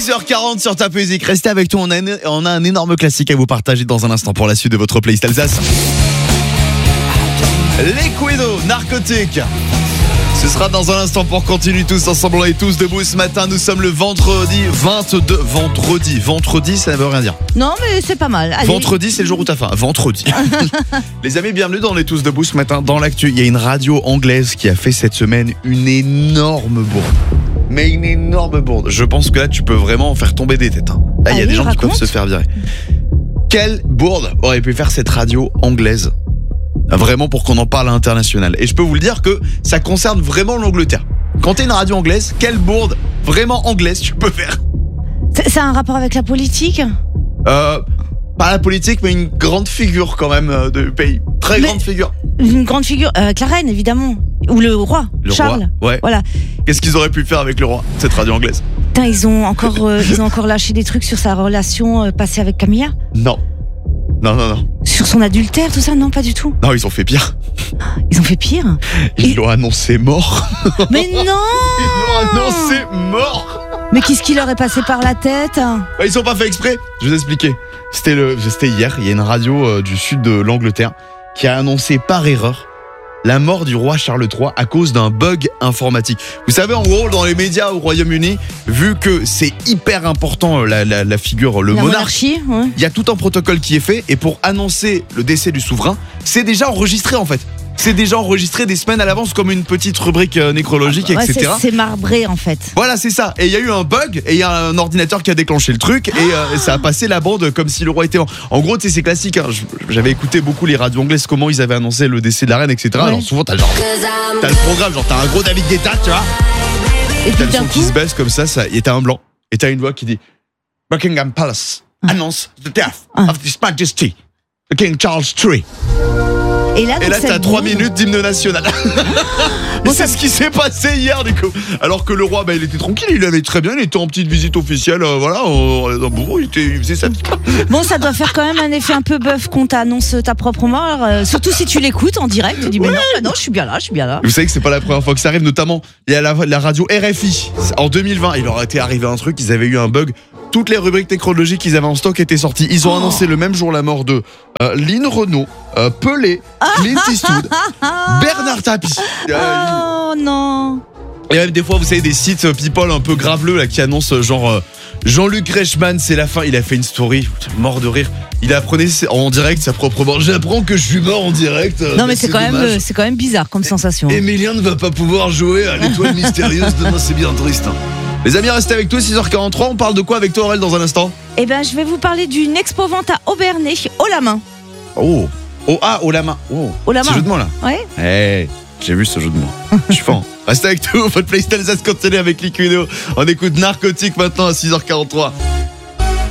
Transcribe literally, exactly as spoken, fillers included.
six heures quarante sur Top Music. Restez avec nous, on a, un, on a un énorme classique à vous partager dans un instant pour la suite de votre playlist Alsace. Liquido, Narcotique. Ce sera dans un instant pour continuer tous ensemble. On est tous debout ce matin. Nous sommes le vendredi vingt-deux. Vendredi. Vendredi, ça ne veut rien dire. Non, mais c'est pas mal. Allez. Vendredi, c'est le jour où t'as faim. Vendredi. Les amis, bienvenue dans On est tous debout ce matin. Dans l'actu, il y a une radio anglaise qui a fait cette semaine une énorme bourde. Mais une énorme bourde. Je pense que là, tu peux vraiment faire tomber des têtes. Là, il y a Allez, des gens raconte. qui peuvent se faire virer. Quelle bourde aurait pu faire cette radio anglaise ? Vraiment pour qu'on en parle à l'international. Et je peux vous le dire que ça concerne vraiment l'Angleterre. Quand t'es une radio anglaise, quelle bourde vraiment anglaise tu peux faire ? C'est, c'est un rapport avec la politique ? Euh, pas la politique, mais une grande figure quand même euh, du pays. Très Mais- grande figure. Une grande figure, euh, avec la reine évidemment. Ou le roi, Le Charles. roi, ouais. Voilà. Qu'est-ce qu'ils auraient pu faire avec le roi, cette radio anglaise ? Putain, ils ont encore, euh, ils ont encore lâché des trucs sur sa relation euh, passée avec Camilla ? Non. Non, non, non. Sur son adultère, tout ça ? Non, pas du tout. Non, ils ont fait pire. Ils ont fait pire. Ils Et- l'ont annoncé mort. Mais non Ils l'ont annoncé mort. Mais qu'est-ce qui leur est passé par la tête ? Bah, ils ont pas fait exprès. Je vais vous expliquer. C'était le, c'était hier. Il y a une radio euh, du sud de l'Angleterre qui a annoncé par erreur la mort du roi Charles trois à cause d'un bug informatique. Vous savez, en gros, dans les médias au Royaume-Uni, vu que c'est hyper important euh, la, la, la figure, le La monarque, monarchie, ouais. il y a tout un protocole qui est fait et pour annoncer le décès du souverain, c'est déjà enregistré en fait. C'est déjà enregistré des semaines à l'avance comme une petite rubrique euh, nécrologique, Ouais, et cetera. c'est, c'est marbré en fait. Voilà, c'est ça. Et il y a eu un bug et il y a un ordinateur qui a déclenché le truc et euh, ça a passé la bande comme si le roi était mort. En gros, tu sais, c'est classique. Hein. Je- J'avais écouté beaucoup les radios anglaises, comment ils avaient annoncé le décès de la reine, et cetera. Ouais. Alors souvent, t'as, genre, t'as le programme, genre t'as un gros David Guetta, tu vois. Et T'as puis le d'un son coup, qui se baisse comme ça, ça et t'as un blanc. Et t'as une voix qui dit Buckingham Palace annonce the death Ah. of His Majesty, the King Charles the Third. et là, Et donc, là, cette t'as trois bourde- minutes d'hymne national. Et Bon, c'est ça- ce qui s'est passé hier, du coup. Alors que le roi, bah, il était tranquille, il avait très bien, il était en petite visite officielle, euh, voilà, euh, dans Bourg, il, était, il faisait sa petite. Bon, ça doit faire quand même un effet un peu bœuf qu'on t'annonce ta propre mort, euh, surtout si tu l'écoutes en direct. Tu dis, mais non, bah non, je suis bien là, je suis bien là. Vous savez que c'est pas la première fois que ça arrive, notamment, il y a la, la radio R F I. En deux mille vingt, il leur était arrivé un truc, ils avaient eu un bug. Toutes les rubriques nécrologiques qu'ils avaient en stock étaient sorties. Ils ont Oh. annoncé le même jour la mort de euh, Lynn Renault, euh, Pelé, Clint Eastwood, Bernard Tapie. Euh, Oh non. Et même des fois, vous savez, des sites euh, people un peu graveleux là, qui annoncent euh, genre euh, Jean-Luc Reichmann, c'est la fin. Il a fait une story, mort de rire. Il apprenait en direct sa propre mort. J'apprends que je suis mort en direct. euh, Non, mais c'est quand même, dommage. euh, c'est quand même bizarre comme sensation. Emilien ne va pas pouvoir jouer à l'étoile mystérieuse demain, c'est bien triste. hein. Les amis, restez avec toi, six heures quarante-trois. On parle de quoi avec toi, Aurel, dans un instant ? Eh ben, je vais vous parler d'une expo-vente à Aubernay, haut la main. Oh, oh, ah, oh la main. Oh, Oh la ce main. jeu de mots là. Ouais. Hey, j'ai vu ce jeu de mots. Je suis fan. Restez avec nous, votre playlist Alsace continue avec Liquido. On écoute Narcotique maintenant à six heures quarante-trois.